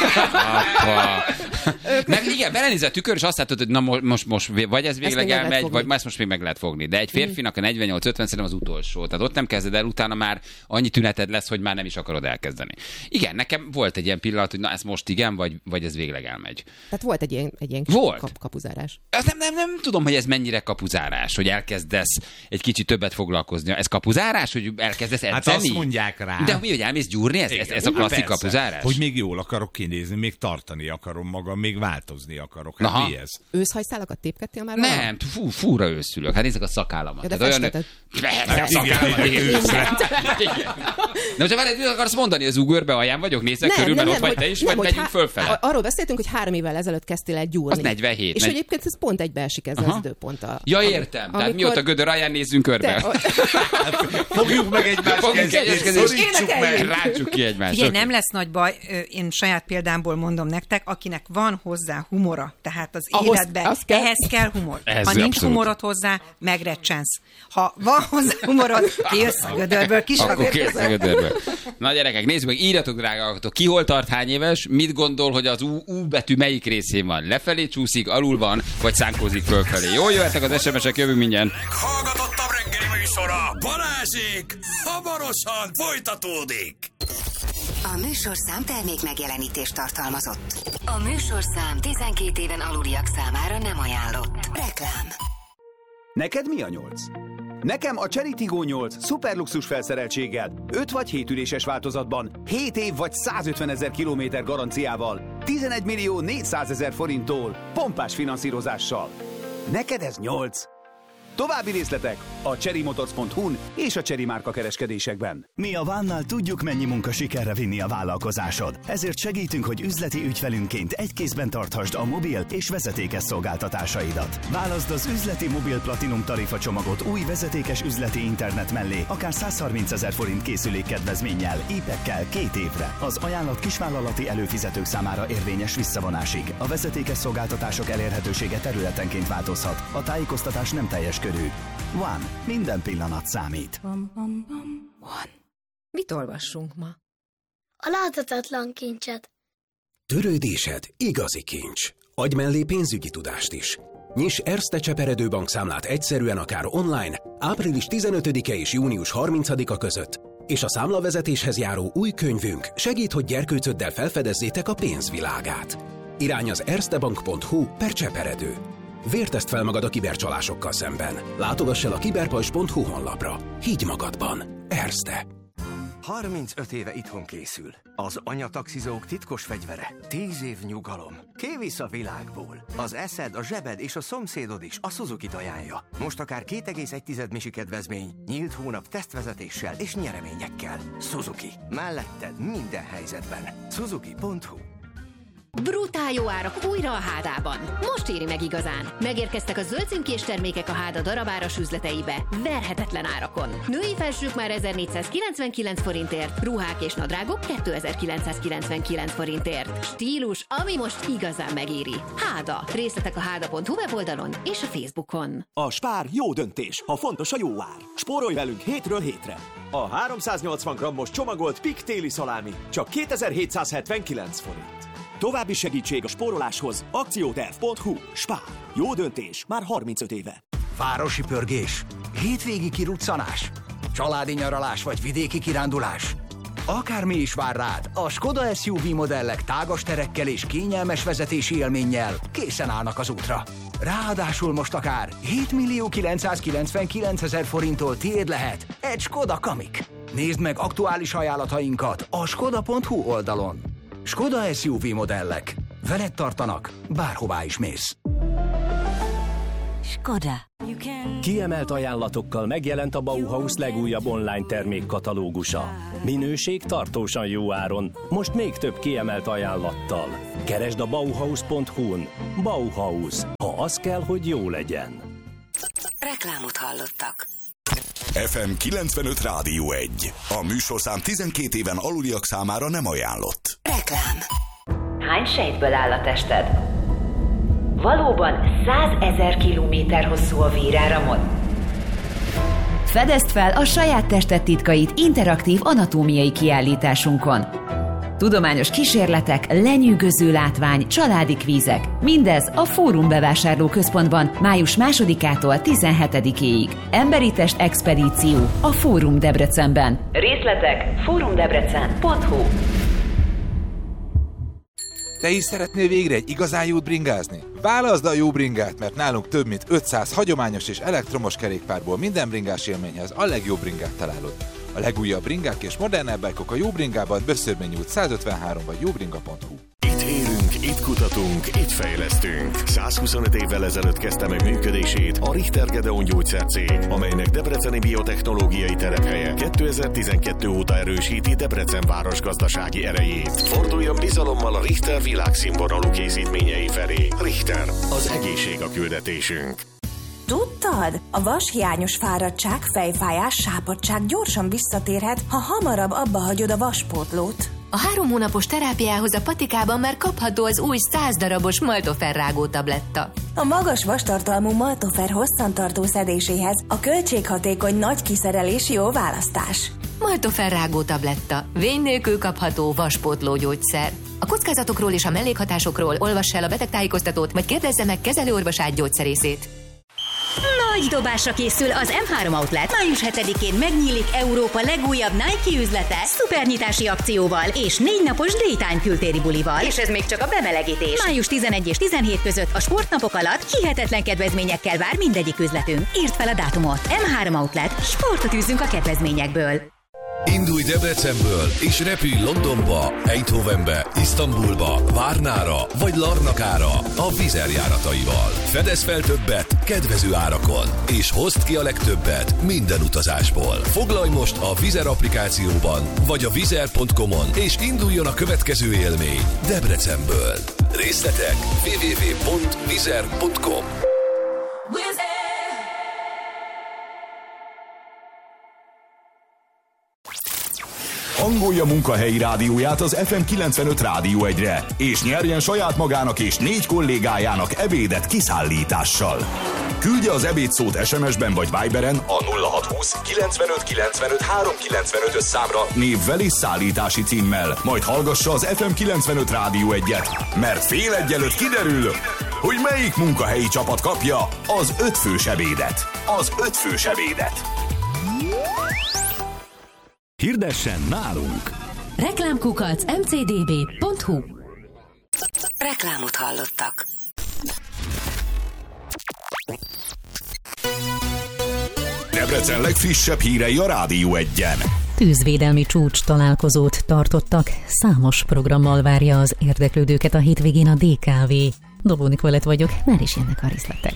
apa. Meg igen, belenézett a tükör, és azt látod, hogy na mo- most, most vagy ez még végleg meg lehet elmegy, fogni. vagy ezt most még meg lehet fogni. De egy férfinak a negyvennyolc ötven szerintem az utolsó. Tehát ott nem kezded el, utána már annyi tüneted lesz, hogy már nem is akarod elkezdeni. Igen, nekem volt egy ilyen pillanat, hogy na ez most igen, vagy, vagy ez végleg elmegy. Tehát volt egy ilyen, egy ilyen kis Volt. kap, kapuzárás. Azt nem, nem, nem tudom, hogy ez mennyire kapuzárás, hogy elkezdesz egy kicsit többet foglalkozni. Ez kapuzárás, hogy elkezdesz edzeni? Hát azt mondják rá. De mi, hogy elmész gyúrni? Ez, ez, Igen, ez a hát klasszik persze. kapuzárás? Hogy még jól akarok kinézni, még tartani akarom magam, még változni akarok. Hát Aha. mi ez? Őszhajszálakat tépkedtél már valaha? Nem, fú, fúra őszülök. Hát nézzük a szakállamat. Ja, de Tehát festetted. Persze, a szakállamat. Igen, Igen. őszre. Igen. De most várj, mit akarsz mondani, az ugörbe alján vagyok? Nézzek körül, mert ott vagy te is, vagy hogy megyünk há- fölfele? a- Arról beszéltünk, hogy három évvel ezelőtt kezdtél el gyúrni. Az negyvenhét. És Negy- egyébként ez pont egybeesik ezzel Aha. az időponttal. Ja, Ami- értem. Tehát amikor- mióta gödör alján nézzünk Te, körbe. Fogjuk meg egymást Fogjuk kezét, egymást kezét, szorítsuk meg. rácsuk ki egymást. Figyelj, Oké. nem lesz nagy baj, ö, én saját példámból mondom nektek, akinek van hozzá humora, tehát az Ahhoz- életben, az kell. ehhez kell humor. Ez ha nincs abszolút. humorod hozzá, megrecsensz. Ha van hozzá humorod, kijössz a gödörből, kis Akkor kész a gödörből. Na gyerekek, nézzük meg, írjatok drága hallgatók, ki hol tart hány éves, mit gondol, hogy az U, U betű melyik részén van? Lefelé csúszik, alul van, vagy szánkózik fölfelé? Jó, jöhetek az es em es-ek, jövünk mindjárt. Hallgatottabb reggeli műsora Balázsék hamarosan folytatódik. A műsorszám termék megjelenítést tartalmazott. A műsorszám tizenkét éven aluliak számára nem ajánlott. Reklám. Neked mi a nyolc? Nekem a Chery Tiggo nyolc szuperluxus felszereltséggel, öt vagy hét üléses változatban, hét év vagy százötven ezer kilométer garanciával, tizenegy millió négyszázezer forinttól, pompás finanszírozással. Neked ez nyolc? További részletek a cherrymotors pont hu-n és a Chery márka kereskedésekben. Mi a Vánnál tudjuk, mennyi munka sikerre vinni a vállalkozásod. Ezért segítünk, hogy üzleti ügyfelünként egy kézben tarthasd a mobil és vezetékes szolgáltatásaidat. Válaszd az üzleti mobil platinum tarifa csomagot új vezetékes üzleti internet mellé, akár százharmincezer forint készülék kedvezménnyel, épekkel két évre. Az ajánlat kisvállalati előfizetők számára érvényes visszavonásig. A vezetékes szolgáltatások elérhetősége területenként változhat. A tájékoztatás nem teljes körű. One. Minden pillanat számít. Mit olvassunk ma? A láthatatlan kincset. Törődésed igazi kincs. Adj mellé pénzügyi tudást is. Nyiss Erste Cseperedő bankszámlát egyszerűen akár online, április tizenötödike és június harmincadika között, és a számlavezetéshez járó új könyvünk segít, hogy gyerkőcöddel felfedezzétek a pénzvilágát. Irány az erstebank pont hu per Cseperedő. Vértezd fel magad a kibercsalásokkal szemben. Látogass el a kiberpajzs pont hu honlapra. Higgy magadban. Erste. harmincöt éve itthon készül. Az anyataxizók titkos fegyvere. Tíz év nyugalom. Kivisz a világból. Az eszed, a zsebed és a szomszédod is a Suzuki-t ajánlja. Most akár két egész egy misi kedvezmény, nyílt hónap tesztvezetéssel és nyereményekkel. Suzuki. Melletted minden helyzetben. Suzuki pont hu. Brutál jó árak újra a Hádában. Most éri meg igazán. Megérkeztek a zöld címkés termékek a Háda darabáras üzleteibe. Verhetetlen árakon. Női felsők már ezernégyszázkilencvenkilenc forintért, ruhák és nadrágok kétezer-kilencszázkilencvenkilenc forintért. Stílus, ami most igazán megéri. Háda. Részletek a háda pont hu weboldalon és a Facebookon. A Spár jó döntés, ha fontos a jó ár. Spórolj velünk hétről hétre. A háromszáznyolcvan grammos csomagolt Pik téli szalámi csak kétezer-hétszázhetvenkilenc forint. További segítség a spóroláshoz akcióterv pont hu. Spár. Jó döntés már harmincöt éve. Városi pörgés, hétvégi kiruccanás, családi nyaralás vagy vidéki kirándulás. Akármi is vár rád, a Skoda es u vé modellek tágas terekkel és kényelmes vezetési élménnyel készen állnak az útra. Ráadásul most akár hétmillió-kilencszázkilencvenkilencezer forinttól tiéd lehet egy Skoda Kamiq. Nézd meg aktuális ajánlatainkat a skoda pont hu oldalon. Skoda es u vé modellek. Veled tartanak, bárhová is mész. Skoda. Kiemelt ajánlatokkal megjelent a Bauhaus legújabb online termékkatalógusa. Minőség tartósan jó áron, most még több kiemelt ajánlattal. Keresd a bauhaus pont hu-n. Bauhaus, ha az kell, hogy jó legyen. Reklámot hallottak. ef em kilencvenöt Rádió egy. A műsorszám tizenkét éven aluliak számára nem ajánlott. Reklám. Hány sejtből áll a tested? Valóban százezer kilométer hosszú a véráramod? Fedezd fel a saját tested titkait interaktív anatómiai kiállításunkon. Tudományos kísérletek, lenyűgöző látvány, családi kvízek. Mindez a Fórum bevásárlóközpontban május másodikától tizenhetedikéig. Emberi test expedíció a Fórum Debrecenben. Részletek fórumdebrecen pont hu. Te is szeretnél végre egy igazán jót bringázni? Válaszd a jó bringát, mert nálunk több mint ötszáz hagyományos és elektromos kerékpárból minden bringás élményhez a legjobb bringát találod. A legújabb bringák és modernebb bike-ok a Jó Bringában, Böszörmény út százötvenhárom vagy jóbringa pont hu. Itt élünk, itt kutatunk, itt fejlesztünk. százhuszonöt évvel ezelőtt kezdte meg működését a Richter Gedeon gyógyszercég, amelynek debreceni biotechnológiai telephelye kétezer-tizenkettő óta erősíti Debrecen város gazdasági erejét. Forduljon bizalommal a Richter világszínvonalú készítményei felé. Richter, az egészség a küldetésünk. Tudtad? A vashiányos fáradtság, fejfájás, sápadtság gyorsan visszatérhet, ha hamarabb abba hagyod a vaspótlót. A három hónapos terápiához a patikában már kapható az új száz darabos Maltofer rágó tabletta. A magas vastartalmú Maltofer hosszantartó szedéséhez a költséghatékony nagy kiszerelés jó választás. Maltofer rágó tabletta. Vény nélkül kapható vaspótló gyógyszer. A kockázatokról és a mellékhatásokról olvass el a betegtájékoztatót, vagy kérdezze meg kezelőorvosát gyógyszerészét. Nagy dobásra készül az em három Outlet. május hetedikén megnyílik Európa legújabb Nike üzlete szupernyitási akcióval és négy napos Daytime kültéri bulival. És ez még csak a bemelegítés. május tizenegy és tizenhét között a sportnapok alatt hihetetlen kedvezményekkel vár mindegyik üzletünk. Írd fel a dátumot. em három Outlet. Sportot űzzünk a kedvezményekből. Indulj Debrecenből és repülj Londonba, Eindhovenbe, Isztambulba, Várnára vagy Larnakára a Wizzair járataival. Fedezz fel többet kedvező árakon, és hozd ki a legtöbbet minden utazásból. Foglalj most a Wizzair applikációban vagy a wizzair pont com-on, és induljon a következő élmény Debrecenből. Részletek double-u double-u double-u pont wizzair pont com. Hangolja munkahelyi rádióját az ef em kilencvenöt Rádió egyre, és nyerjen saját magának és négy kollégájának ebédet kiszállítással. Küldje az ebédszót es em es-ben vagy Viberen a nulla hat húsz kilencvenöt kilencvenöt háromszázkilencvenöt számra névvel és szállítási címmel, majd hallgassa az ef em kilencvenöt Rádió egyet, mert fél egy előtt kiderül, hogy melyik munkahelyi csapat kapja az ötfős ebédet. Az ötfős ebédet. Hirdessen nálunk! Reklámkukac em cé dé bé pont hu. Reklámot hallottak. Debrecen legfrissebb hírei a Rádió Egyen. Tűzvédelmi csúcs találkozót tartottak, számos programmal várja az érdeklődőket a hétvégén a dé ká vé. Dobó Nikolett vagyok, már is jönnek a részletek.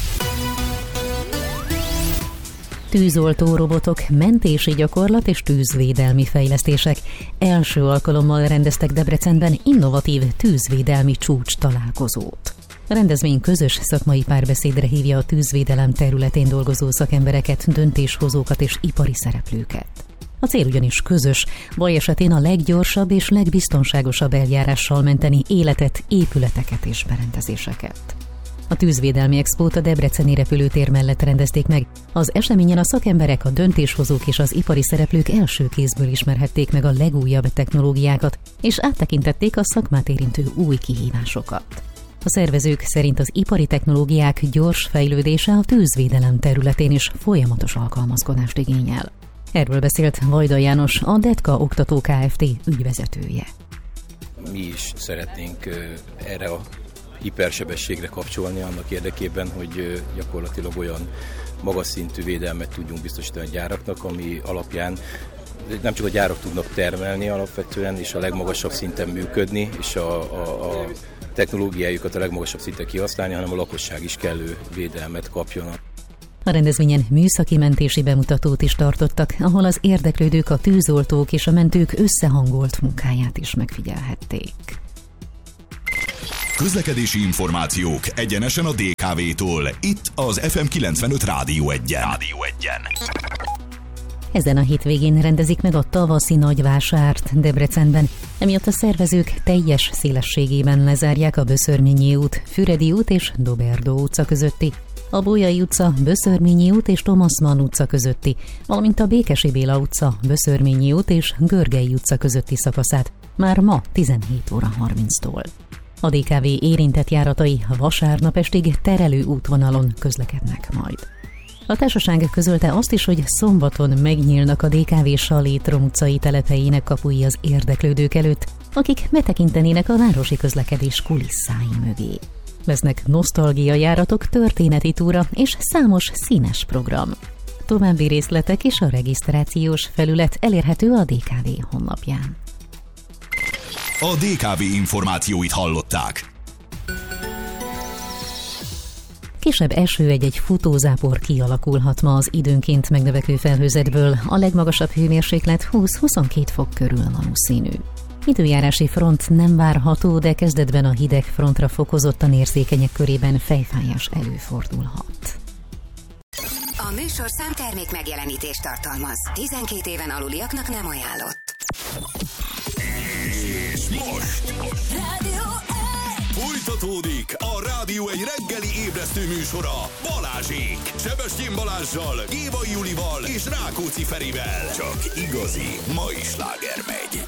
Tűzoltó robotok, mentési gyakorlat és tűzvédelmi fejlesztések. Első alkalommal rendeztek Debrecenben innovatív tűzvédelmi csúcs találkozót. A rendezvény közös szakmai párbeszédre hívja a tűzvédelem területén dolgozó szakembereket, döntéshozókat és ipari szereplőket. A cél ugyanis közös, baj esetén a leggyorsabb és legbiztonságosabb eljárással menteni életet, épületeket és berendezéseket. A tűzvédelmi expót a debreceni repülőtér mellett rendezték meg. Az eseményen a szakemberek, a döntéshozók és az ipari szereplők első kézből ismerhették meg a legújabb technológiákat, és áttekintették a szakmát érintő új kihívásokat. A szervezők szerint az ipari technológiák gyors fejlődése a tűzvédelem területén is folyamatos alkalmazkodást igényel. Erről beszélt Vajda János, a Detka Oktató Kft. Ügyvezetője. Mi is szeretnénk erre a hipersebességre kapcsolni annak érdekében, hogy gyakorlatilag olyan magas szintű védelmet tudjunk biztosítani a gyáraknak, ami alapján nem csak a gyárak tudnak termelni alapvetően, és a legmagasabb szinten működni, és a, a, a technológiájukat a legmagasabb szinten kihasználni, hanem a lakosság is kellő védelmet kapjon. A rendezvényen műszaki mentési bemutatót is tartottak, ahol az érdeklődők, a tűzoltók és a mentők összehangolt munkáját is megfigyelhették. Közlekedési információk egyenesen a dé ká vé-tól. Itt az ef em kilencvenöt Rádió Egyen. Rádió Egyen. Ezen a hétvégén rendezik meg a tavaszi nagyvásárt Debrecenben. Emiatt a szervezők teljes szélességében lezárják a Böszörményi út, Füredi út és Doberdó utca közötti, a Bolyai utca, Böszörményi út és Thomas Mann utca közötti, valamint a Békesi Béla utca, Böszörményi út és Görgei utca közötti szakaszát már ma tizenhét óra harminctól. A dé ká vé érintett járatai vasárnap estig terelő útvonalon közlekednek majd. A társaság közölte azt is, hogy szombaton megnyílnak a dé ká vé Salétrom utcai telephelyének kapui az érdeklődők előtt, akik betekintenének a városi közlekedés kulisszái mögé. Lesznek nosztalgia járatok, történeti túra és számos színes program. További részletek és a regisztrációs felület elérhető a dé ká vé honlapján. A dé ká vé információit hallották. Kisebb eső egy-egy futózápor kialakulhat ma az időnként megnövekvő felhőzetből. A legmagasabb hőmérséklet húsz-huszonkettő fok körül valószínű. Időjárási front nem várható, de kezdetben a hideg frontra fokozottan érzékenyek körében fejfájás előfordulhat. A műsorszám termék megjelenítést tartalmaz. tizenkét éven aluliaknak nem ajánlott. És most Rádió folytatódik a Rádió egy reggeli ébresztő műsora Balázsék. Sebestyén Balázssal, Gévai Julival és Rákóczi Ferivel. Csak igazi mai sláger megy.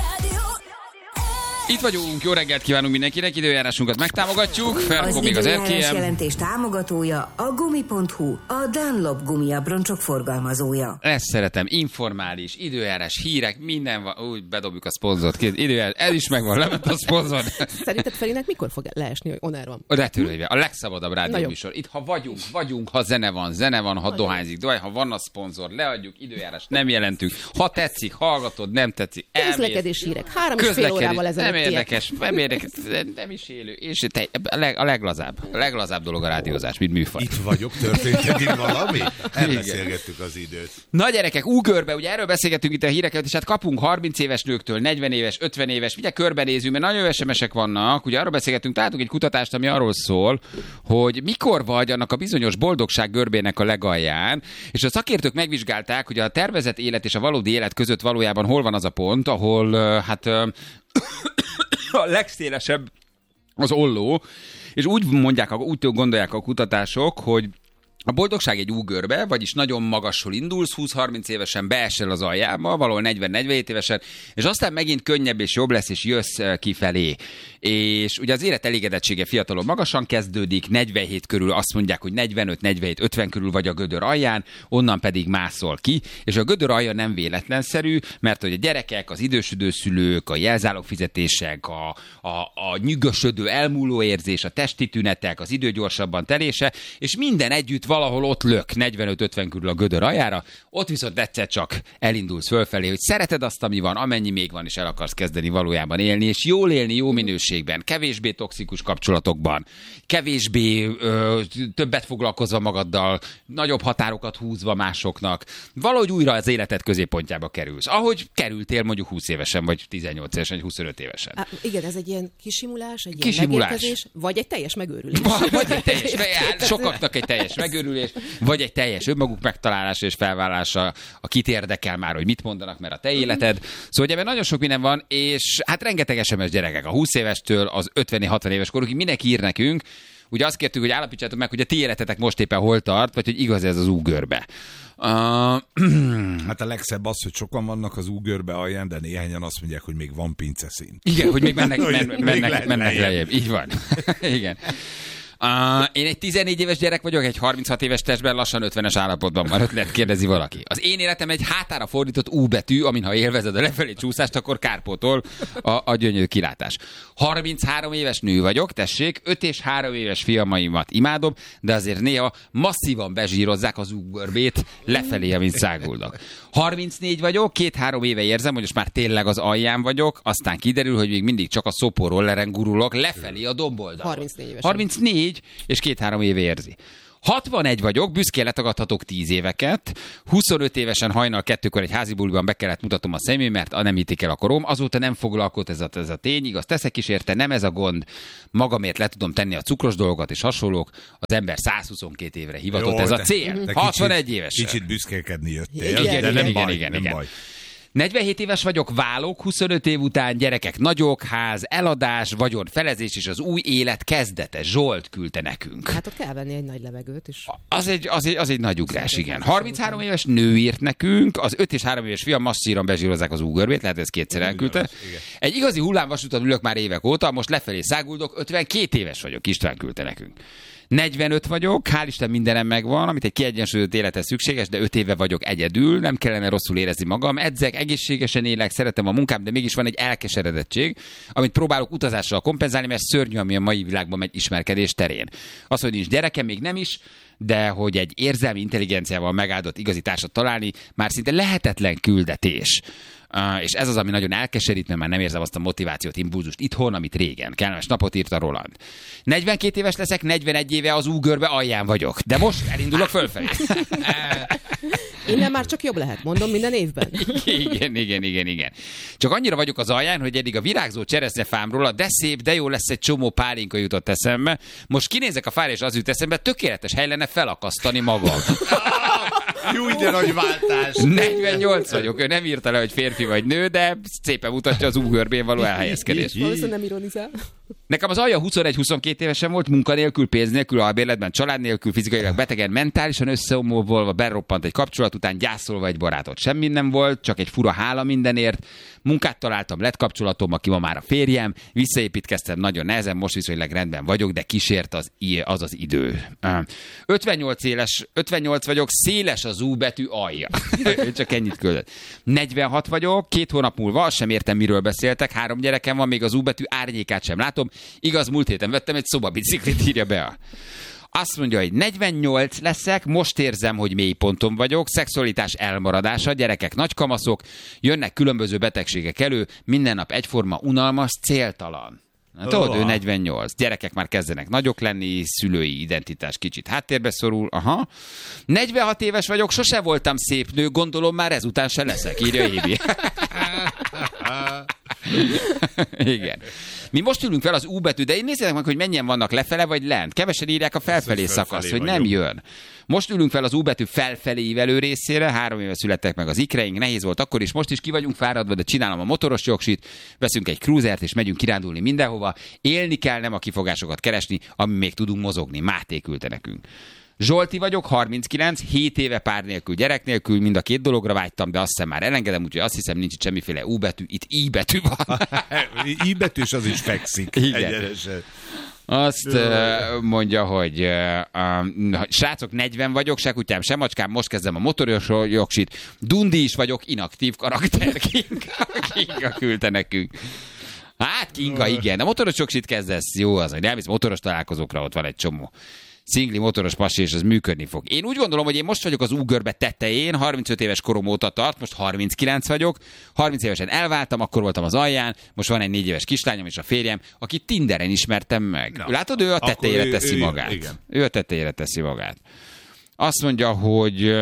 Itt vagyunk, jó reggelt kívánunk mindenkinek, időjárásunkat megtámogatjuk, Ferko még az er ká em. Az jelentés támogatója a gumi pont hu, a Dunlop gumiabroncsok forgalmazója. Ezt szeretem, informális, időjárás, hírek, minden van, úgy bedobjuk a szponzort, időjárás, ez is megvan, lement a szponzor. Szerinted Ferinek mikor fog leesni, hogy on air van? A retőlője, a legszabadabb rádióműsor. Itt ha vagyunk, vagyunk, ha zene van, zene van, ha dohányzik, dohány, ha van a szponzor, leadjuk, időjárás, nem jelentünk. Ha tetszik, hallgatod, nem tetszik. Közlekedés hírek, három és fél órával ezelőtt. Nem érdekes, nem érdekes, nem is élő. És te, a, leg, a leglazább, a leglazább dolog a rádiózás, mint műfaj. Itt vagyok, történt eddig valami? Elbeszélgettük az időt. Na gyerekek, úgörbe, ugye erről beszélgettünk itt a híreket, és hát kapunk harminc éves nőktől, negyven éves, ötven éves, ugye körbenézünk, mert nagyon es em esek vannak, ugye arról beszélgettünk, találtunk egy kutatást, ami arról szól, hogy mikor vagy annak a bizonyos boldogság görbének a legalján, és a szakértők megvizsgálták, hogy a tervezett élet és a valódi élet között valójában hol van az a pont, ahol hát a legszélesebb az olló, és úgy mondják, úgy gondolják a kutatások, hogy A boldogság egy úgörbe, vagyis nagyon magasról indulsz, húsz-harminc évesen beesel az aljába, valahol negyven-negyvenhét évesen, és aztán megint könnyebb és jobb lesz, és jössz kifelé. És ugye az élet elégedettsége fiatalon magasan kezdődik, negyvenhét körül azt mondják, hogy negyvenöt, negyvenhét, ötven körül vagy a gödör alján, onnan pedig mászol ki, és a gödör alja nem véletlenszerű, mert hogy a gyerekek, az idősödő szülők, a jelzálogfizetések, a, a, a nyűgösödő elmúló érzés, a testi tünetek, az idő gyorsabban telése, és minden együtt valahol ott lök negyvenöt-ötven körül a gödör aljára, ott viszont egyszer csak elindulsz fölfelé, hogy szereted azt, ami van, amennyi még van, és el akarsz kezdeni valójában élni, és jól élni, jó minőségben, kevésbé toxikus kapcsolatokban, kevésbé ö, többet foglalkozva magaddal, nagyobb határokat húzva másoknak, valahogy újra az életed középpontjába kerülsz. Ahogy kerültél mondjuk húsz évesen, vagy tizennyolc évesen, vagy huszonöt évesen. Á, igen, ez egy ilyen kisimulás, egy kisimulás. ilyen megérkezés, vagy egy teljes megőrülés. Vagy egy teljes, sokaknak egy teljes megőrülés, vagy egy teljes önmaguk megtalálása és felvállása, a kit érdekel már, hogy mit mondanak, mert a te életed. Szóval ebben nagyon sok minden van, és hát rengeteg es em es gyerekek, a húsz évestől az ötven-hatvan éves korukig mindenki ír nekünk. Ugye azt kértük, hogy állapítsátok meg, hogy a ti életetek most éppen hol tart, vagy hogy igaz ez az úgörbe. Uh... Hát a legszebb az, hogy sokan vannak az úgörbe alján, de néhányan azt mondják, hogy még van pinceszint. Igen, hogy még mennek, men, mennek, mennek lejjebb. Így van. Igen. Uh, én egy tizennégy éves gyerek vagyok, egy harminchat éves testben, lassan ötvenes állapotban van, lehet kérdezi valaki. Az én életem egy hátára fordított U betű, amin ha élvezed a lefelé csúszást, akkor kárpótol a, a gyönyörű kilátás. harminchárom éves nő vagyok, tessék, öt és három éves fiamaimat imádom, de azért néha masszívan bezsírozzák az úgörbét lefelé, amint száguldok. harmincnégy vagyok, két-három éve érzem, hogy most már tényleg az alján vagyok, aztán kiderül, hogy még mindig csak a szopórolleren gurulok lefelé a domboldalon. harmincnégy éves. harmincnégy és két-három éve érzi. hatvanegy vagyok, büszkén letagadhatok tíz éveket, huszonöt évesen hajnal kettőkor egy házi buliban be kellett mutatnom a személy, mert nem hitték el a korom, azóta nem foglalkozott ez a, ez a tény, igaz, teszek is érte, nem ez a gond, magamért le tudom tenni a cukros dolgokat és hasonlók, az ember százhuszonkét évre hivatott, jó, ez a cél, hatvanegy évesen. Kicsit büszkélkedni jöttél, igen, de igen, nem igen, baj, igen, nem igen. baj. negyvenhét éves vagyok, válok, huszonöt év után, gyerekek nagyok, ház, eladás, vagyon, felezés és az új élet kezdete. Zsolt küldte nekünk. Hát ott kell venni egy nagy levegőt is. Az egy, az egy, az egy nagy ugrás, igen. harminchárom éves nő írt nekünk, az öt és három éves fiam masszíran bezsírozzák az úgörbét, lehet ez kétszer elküldte. Egy igazi hullámvasúton ülök már évek óta, most lefelé száguldok, ötvenkét éves vagyok, István küldte nekünk. negyvenöt vagyok, hál' Isten mindenem megvan, amit egy kiegyensúlyozott élethez szükséges, de öt éve vagyok egyedül, nem kellene rosszul érezni magam, edzek, egészségesen élek, szeretem a munkám, de mégis van egy elkeseredettség, amit próbálok utazással kompenzálni, mert szörnyű, ami a mai világban megy ismerkedés terén. Az, hogy nincs gyerekem, még nem is, de hogy egy érzelmi intelligenciával megáldott igazi társat találni, már szinte lehetetlen küldetés. Uh, és ez az, ami nagyon elkeserít, mert már nem érzem azt a motivációt, impulzust itthon, amit régen. Kellemes napot írt a Roland. negyvenkét éves leszek, negyvenegy éve az úgörbe alján vagyok, de most elindulok fölfelé. Innen már csak jobb lehet, mondom, minden évben. Igen, igen, igen, igen. Csak annyira vagyok az alján, hogy eddig a virágzó cseresznyefámról a de szép, de jó lesz egy csomó pálinka jutott eszembe. Most kinézek a fára, és az jut eszembe, tökéletes hely lenne felakasztani magam. Jó, de nagy váltás. negyvennyolc vagyok, ő nem írta le, hogy férfi vagy nő, de szépen mutatja az úgörbén való elhelyezkedést. Valószínűleg nem ironizál. Nekem az alja huszonegy-huszonkét évesen volt, munkanélkül, pénz nélkül, albérletben, család nélkül, fizikailag betegen, mentálisan összeomolva, beroppant egy kapcsolat után, gyászolva egy barátot. Semmi nem volt, csak egy fura hála mindenért. Munkát találtam, lett kapcsolatom, aki ma már a férjem, visszaépítkeztem nagyon nehezen, most viszonylag rendben vagyok, de kísért az az, az idő. ötvennyolc éles, ötvennyolc vagyok, széles az U betű alja. Csak ennyit küldött. negyvenhat vagyok, két hónap múlva, azt sem értem, miről beszéltek, három gyerekem van, még az U betű árnyékát sem látom. Igaz, múlt héten vettem egy szobabiciklit, írja be a... Azt mondja, hogy negyvennyolc leszek, most érzem, hogy mélyponton vagyok, szexualitás elmaradása, gyerekek nagykamaszok, jönnek különböző betegségek elő, minden nap egyforma, unalmas, céltalan. Na, tudod, ő negyvennyolc. Gyerekek már kezdenek nagyok lenni, szülői identitás kicsit háttérbe szorul. Aha. negyvenhat éves vagyok, sose voltam szép nő, gondolom már ezután se leszek, írja Évi. Igen. Mi most ülünk fel az U betű, de én nézzétek meg, hogy mennyien vannak lefele vagy lent. Kevesen írják a felfelé szakasz, hogy nem jön. Most ülünk fel az U betű felfelé ívelő részére, három éve születtek meg az ikreink, nehéz volt akkor is, most is ki vagyunk fáradva, de csinálom a motoros jogsit, veszünk egy cruisert és megyünk kirándulni mindenhova. Élni kell, nem a kifogásokat keresni, ami még tudunk mozogni. Máté küldte nekünk. Zsolti vagyok, harminckilenc, hét éve pár nélkül, gyerek nélkül, mind a két dologra vágytam, de azt hiszem már elengedem, úgyhogy azt hiszem nincs itt semmiféle U betű, itt I betű van. I betűs az is fekszik. Igen. Egyenesen. Azt uh, mondja, hogy uh, uh, srácok, negyven vagyok, se kutyám, se macskám, most kezdem a motoros jogsit. Dundi is vagyok, inaktív karakter. Kinga, Kinga küldte nekünk. Hát Kinga, igen. A motoros jogsit kezdesz, jó az, hogy elmész motoros találkozókra, ott van egy csomó szingli motoros pasi, és az működni fog. Én úgy gondolom, hogy én most vagyok az úgörbe tetején, harmincöt éves korom óta tart, most harminckilenc vagyok, harminc évesen elváltam, akkor voltam az alján, most van egy négy éves kislányom és a férjem, aki Tinderen ismertem meg. Na, látod, ő a tetejére teszi ő, magát. Igen. Ő a tetejére teszi magát. Azt mondja, hogy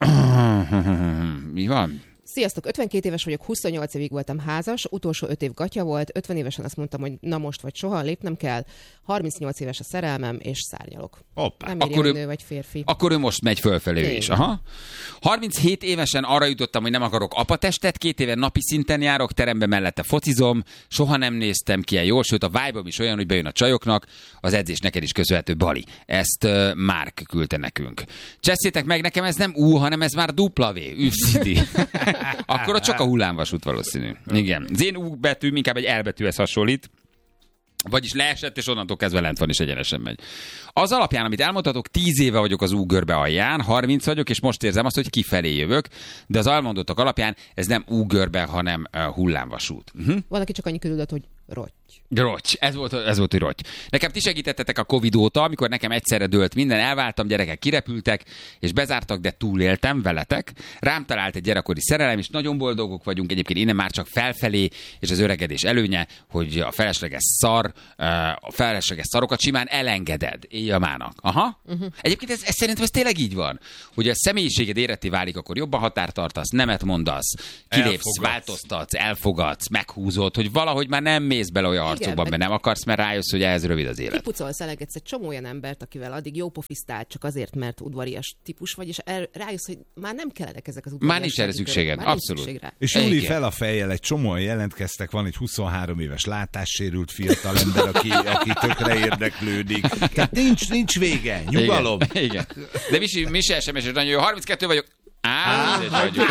mi van? Sziasztok, ötvenkét éves vagyok, huszonnyolc évig voltam házas, utolsó öt év gatya volt, ötven évesen azt mondtam, hogy na most vagy soha, lépnem kell, harmincnyolc éves a szerelmem, és szárnyalok. Hoppá. Nem érjem, akkor ő, nő vagy férfi. Akkor ő most megy fölfelé is. Aha. harminchét évesen arra jutottam, hogy nem akarok apatestet, két éve napi szinten járok, terembe mellette focizom, soha nem néztem ki el jól, sőt a vibe-om is olyan, hogy bejön a csajoknak, az edzés neked is köszönhető, Bali. Ezt uh, Márk küldte nekünk. Cseszétek meg, nekem ez nem U, hanem ez már dupla V, Üvszidi. Akkor ott csak a hullámvasút valószínű. Igen. Az én U betű inkább egy L betűhez hasonlít, vagyis leesett, és onnantól kezdve lent van, és egyenesen megy. Az alapján, amit elmondhatok, tíz éve vagyok az U-görbe alján, harminc vagyok, és most érzem azt, hogy kifelé jövök, de az elmondottak alapján ez nem U-görbe, hanem uh, hullámvasút. Uh-huh. Valaki csak annyi küldött, hogy rotty. Rotty. Ez volt, ez volt, hogy rotty. Nekem ti segítettetek a Covid óta, amikor nekem egyszerre dőlt minden, elváltam, gyerekek kirepültek, és bezártak, de túléltem veletek. Rám talált egy gyerekkori szerelem, és nagyon boldogok vagyunk. Egyébként innen már csak felfelé, és az öregedés előnye, hogy a felesleges szar, a felesleges szarokat simán elengeded éjjamának. Aha. Uh-huh. Egyébként ez, ez szerintem ez tényleg így van, hogy a személyiséged éretté válik, akkor jobban határtartasz, nemet mondasz, kilépsz, elfogadsz. Változtatsz, elfogadsz, meghúzod, hogy valahogy már nem mész bele olyan arcokban, mert nem akarsz, mert rájössz, hogy ehhez rövid az élet. Kipucolsz, elegetsz egy csomó olyan embert, akivel addig jó pofisztált, csak azért, mert udvarias típus vagy, és el, rájössz, hogy már nem kellenek ezek az udvarias. Már nincs erre szükséged, abszolút. Szükség és Júli fel a fejjel, egy csomóan jelentkeztek, van egy huszonhárom éves látássérült fiatal ember, aki, aki tökre érdeklődik. Tehát nincs, nincs vége, nyugalom. Igen, igen. De Misi, Misi es em es-es nagyon jó, harminckettő vagyok. Á, vagyok.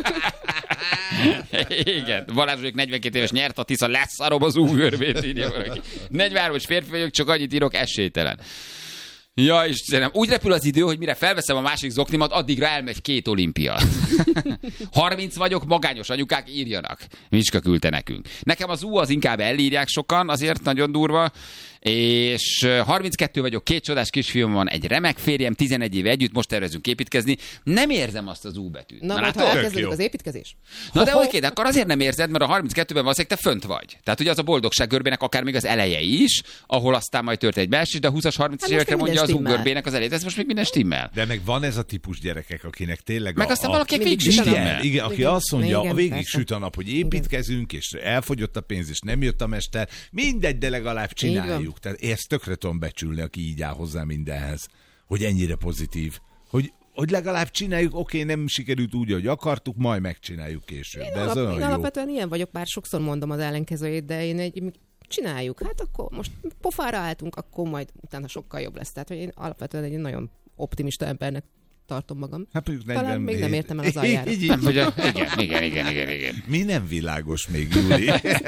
Igen, Balázs vagyok, negyvenkét éves, nyert a Tisza, leszarom az úgörbét, írja valaki. negyvenhármas férfi vagyok, csak annyit írok, esélytelen. Ja, Istenem, úgy repül az idő, hogy mire felveszem a másik zoknimat, addigra elmegy két olimpia. harminc vagyok, magányos anyukák, írjanak. Micska küldte nekünk. Nekem az U az inkább elírják sokan, azért nagyon durva. És harminckettő vagyok, két csodás kisfiúm van, egy remek férjem, tizenegy éve együtt, most tervezünk építkezni. Nem érzem azt az U betűt. Na, Na ha elkezdődik az építkezés? Na de oké, de akkor azért nem érzed, mert a harminckettőben valószínűleg te fönt vagy. Tehát ugye az a boldogság görbének akár még az eleje is, ahol aztán majd történt egy beesés, de a húszas, harmincas hát évekre mondja az U görbének az elejét. Ez most még minden stimmel. De meg van ez a típus gyerekek, akinek tényleg meg a, aztán a, valaki végig süt igen, igen, aki azt mondja, a végig süt a nap, hogy építkezünk, és elfogyott a pénz, és nem jött a mester. Mindegy, de legalább csináljuk. Tehát ezt tökre tudom becsülni, aki így áll hozzá mindenhez, hogy ennyire pozitív. Hogy, hogy legalább csináljuk, oké, nem sikerült úgy, ahogy akartuk, majd megcsináljuk később. Én, de ez alap, én alapvetően ilyen vagyok, bár sokszor mondom az ellenkezőjét, de én egy csináljuk. Hát akkor most pofára álltunk, akkor majd utána sokkal jobb lesz. Tehát, hogy én alapvetően egy nagyon optimista embernek tartom magam. Hát negyven Talán még nem értem el az aljára. Így, így, így. Igen, igen, igen, igen, igen. Mi nem világos még, Júli?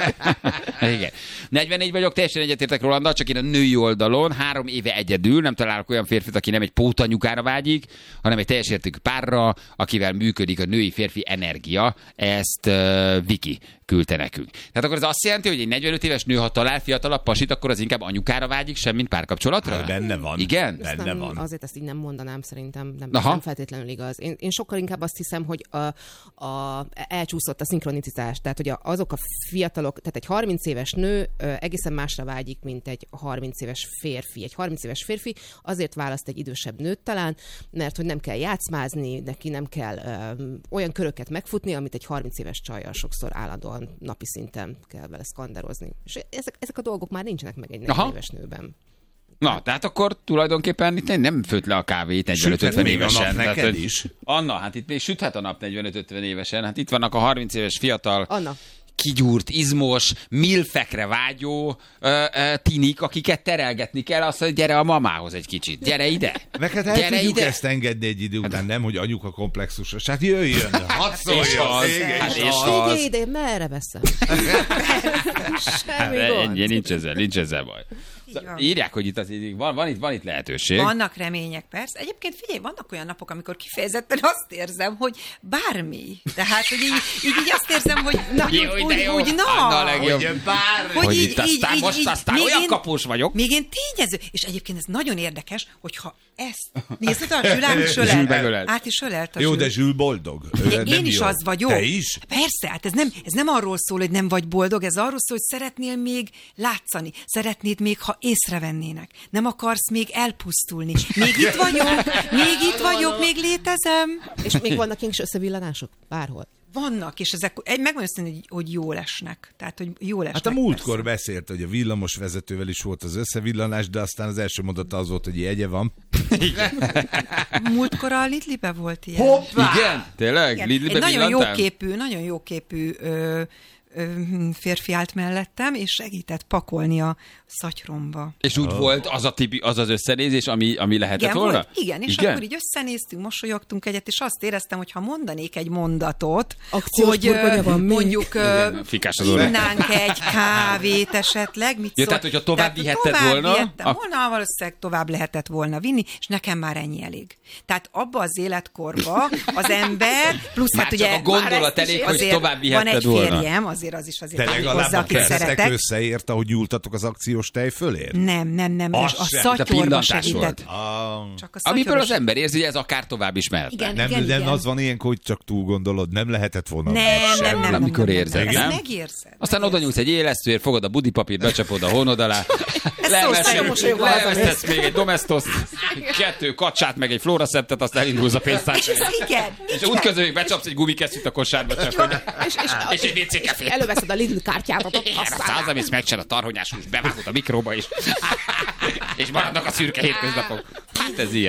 Igen. negyvennégy vagyok, teljesen egyetértek Rolanda, csak én a női oldalon három éve egyedül, nem találok olyan férfit, aki nem egy pótanyukára vágyik, hanem egy teljes értékű párra, akivel működik a női-férfi energia. Ezt uh, Viki küldte nekünk. Tehát akkor ez azt jelenti, hogy egy negyvenöt éves nő, ha talál fiatalabb pasit, akkor az inkább anyukára vágyik, semmint párkapcsolatra? Hát benne van. Igen? Benne nem, van. Azért ezt így nem mondanám, szerintem nem, nem feltétlenül igaz. Én, én sokkal inkább azt hiszem, hogy a, a, elcsúszott a szinkronicitás. Tehát, hogy azok a fiatalok, tehát egy harminc éves nő egészen másra vágyik, mint egy harminc éves férfi. Egy harminc éves férfi azért választ egy idősebb nőt talán, mert hogy nem kell játszmázni, neki nem kell ö, olyan köröket megfutni, amit egy harminc éves csajjal sokszor állandóan napi szinten kell vele szkanderozni. És ezek, ezek a dolgok már nincsenek meg egy negyven éves nőben. Na, tehát akkor tulajdonképpen itt nem főtt le a kávét negyvenöt-ötven évesen. Neked tehát, is. Anna, hát itt még süthet a nap negyvenöt-ötven évesen. Hát itt vannak a harminc éves fiatal Anna. kigyúrt, izmos, milfekre vágyó ö, ö, tinik, akiket terelgetni kell, azt, hogy gyere a mamához egy kicsit. Gyere ide. Meg hát el gyere tudjuk ide. Ezt engedni egy idő után, nem, hogy anyuka komplexusos. Hát jöjjön, hadd szóljon. Ide, ide, merre veszem? Semmi gond. Nincs ezzel, nincs ezzel baj. Írják, hogy itt, az, van, van, itt, van itt lehetőség. Vannak remények, persze. Egyébként figyelj, vannak olyan napok, amikor kifejezetten azt érzem, hogy bármi. Tehát, hogy így, így, így azt érzem, hogy na, jó, úgy, úgy, úgy, na. A legjobb. Hogy, hogy, hogy így, itt aztán, így, most így, aztán olyan én, kapós vagyok. Még én tényező. És egyébként ez nagyon érdekes, hogyha ezt nézd, a Zsülán is ölelt. Át is ölelt a Jó, Zsül. de Zsül boldog. Én, én is jó. Az vagyok. Te is? Persze, hát ez nem, ez nem arról szól, hogy nem vagy boldog, ez arról szól, hogy szeretnél még látszani. Szeretnéd még, ha észrevennének. Nem akarsz még elpusztulni. Még itt vagyok, még itt vagyok, még létezem. És még vannak kis összevillanások? Bárhol. Vannak, és ezek megmondom őszintén, hogy, hogy jól esnek. Tehát, hogy jól esnek. Hát a múltkor persze. Beszélt, hogy a villamos vezetővel is volt az összevillanás, de aztán az első mondata az volt, hogy jegye van. Múltkor a Lidlibe volt ilyen. Hoppá! Igen? Tényleg? Igen. Lidlibe Egy nagyon villantál? jóképű, nagyon jóképű ö, férfi állt mellettem, és segített pakolni a szatyromba. És úgy oh. volt az, a tipi, az az összenézés, ami, ami lehetett igen, volna? Volt, igen, és igen? akkor így összenéztünk, mosolyogtunk egyet, és azt éreztem, hogy ha mondanék egy mondatot, akciós hogy van mondjuk igen, innánk egy kávét esetleg, mit ja, szól? Tehát, hogyha tovább vihetted tovább volna? Vihettem a... volna, valószínűleg tovább lehetett volna vinni, és nekem már ennyi elég. Tehát abba az életkorba az ember, plusz már hát ugye... a gondolat elég, hogy tovább vihetted volna. Van egy férjem, azért az is azért elég hozzá, akit szeretek. Összeért, ahogy nyúltatok az akciós tej fölért? Nem, nem, nem. A szatyorba segített. Csak a amiből az ember érzi, hogy ez akár tovább is mehet. Igen, nem, igen, nem igen. az van ilyenkor, hogy csak túl gondolod, nem lehetett volna. Nem, nem, nem, nem. Amikor érzed, nem? Megérzed. Aztán oda nyúlsz egy élesztőért, fogod a budipapírt, becsapod a hónod alá, leeresztesz még egy domestoszt, kettő kacsát, meg egy flóraszeptet, azt elindulsz a pénztárcára. Igen. És útközben még becsapsz egy gumikesztyűt a kosárba, csak és egy vé cé kefét. Előveszed a Lidl kártyádat. Százamész megcsinál a tarhonyás húst, bevágod a mikróba is, és maradnak a szürke hétköznapok. Hát ez ilyen.